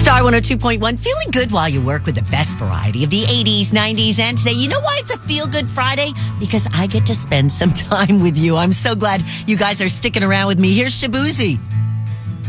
Star 102.1, feeling good while you work with the best variety of the 80s, 90s, and today. You know why it's a feel-good Friday? Because I get to spend some time with you. I'm so glad you guys are sticking around with me. Here's Shabuzi.